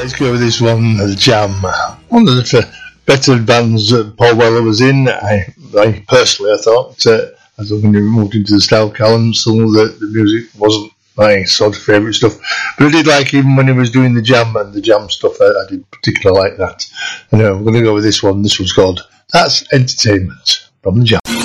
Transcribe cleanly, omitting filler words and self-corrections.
Let's go with this one, The Jam. One of the better bands that Paul Weller was in. I personally, I thought, as when he moved into the style column, some of the music wasn't my sort of favourite stuff. But I did like him when he was doing the Jam and the Jam stuff. I did particularly like that. Anyway, I'm going to go with this one. This one's called That's Entertainment from The Jam.